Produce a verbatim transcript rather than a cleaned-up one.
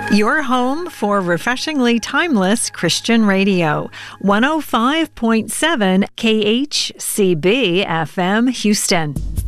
Your home for refreshingly timeless Christian radio. one oh five point seven K H C B F M Houston.